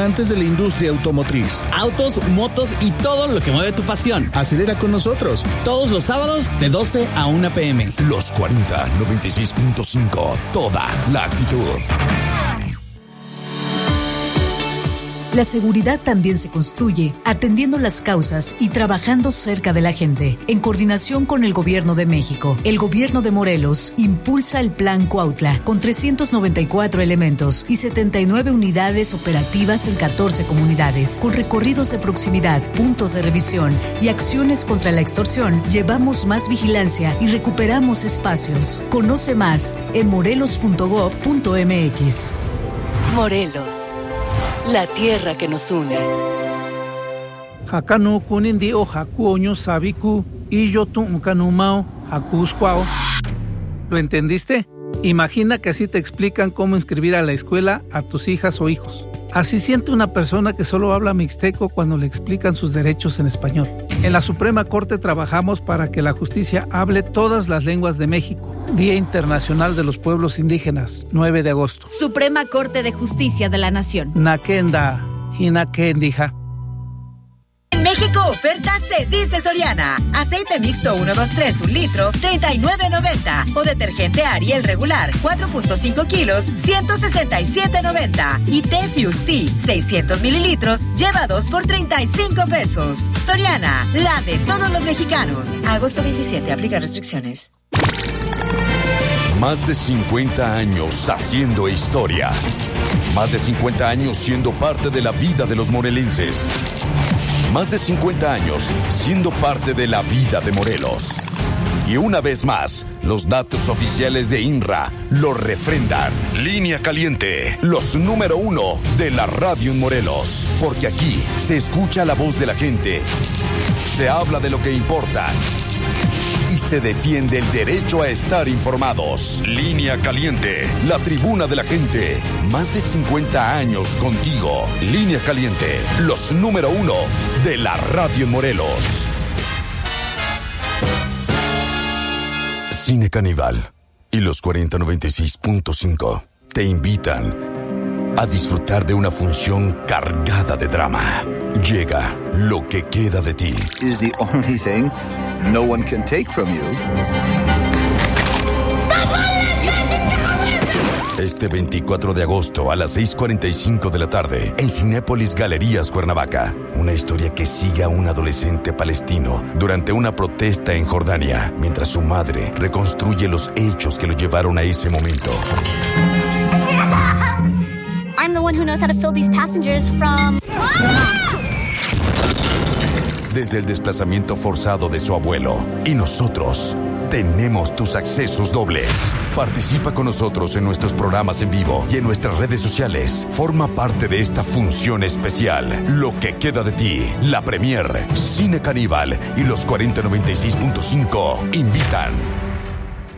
representantes de la industria automotriz. Autos, motos y todo lo que mueve tu pasión. Acelera con nosotros. Todos los sábados de 12 a 1 p.m. Los 40 96.5. Toda la actitud. La seguridad también se construye atendiendo las causas y trabajando cerca de la gente. En coordinación con el Gobierno de México, el Gobierno de Morelos impulsa el Plan Cuautla con 394 elementos y 79 unidades operativas en 14 comunidades. Con recorridos de proximidad, puntos de revisión y acciones contra la extorsión, llevamos más vigilancia y recuperamos espacios. Conoce más en morelos.gov.mx. Morelos. La tierra que nos une. Hakanu kunindi o hakuoño sabiku y yo tu kanumao hakusquao. ¿Lo entendiste? Imagina que así te explican cómo inscribir a la escuela a tus hijas o hijos. Así siente una persona que solo habla mixteco cuando le explican sus derechos en español. En la Suprema Corte trabajamos para que la justicia hable todas las lenguas de México. Día Internacional de los Pueblos Indígenas, 9 de agosto. Suprema Corte de Justicia de la Nación. Nakenda, Hinakendija. En México, oferta se dice Soriana. Aceite mixto 123 un litro, $39.90. O detergente Ariel regular, 4.5 kilos, $167.90. Y té Fusti, 600 mililitros, lleva 2 por $35. Soriana, la de todos los mexicanos. Agosto 27, aplica restricciones. Más de 50 años haciendo historia. Más de 50 años siendo parte de la vida de los morelenses. Más de 50 años siendo parte de la vida de Morelos. Y una vez más, los datos oficiales de INRA lo refrendan. Línea Caliente, los número 1 de la radio en Morelos. Porque aquí se escucha la voz de la gente, se habla de lo que importa y se defiende el derecho a estar informados. Línea Caliente, la tribuna de la gente. Más de 50 años contigo. Línea Caliente, los número 1 de la radio en Morelos. Cine Caníbal y los 4096.5 te invitan a disfrutar de una función cargada de drama. Llega Lo que queda de ti. Is the only thing no one can take from you. Este 24 de agosto a las 6:45 de la tarde en Cinépolis Galerías Cuernavaca. Una historia que sigue a un adolescente palestino durante una protesta en Jordania, mientras su madre reconstruye los hechos que lo llevaron a ese momento. I'm the one who knows how to fill these passengers from... Desde el desplazamiento forzado de su abuelo. Y nosotros tenemos tus accesos dobles. Participa con nosotros en nuestros programas en vivo y en nuestras redes sociales. Forma parte de esta función especial. Lo que queda de ti. La premier, Cine Caníbal y los 4096.5 invitan.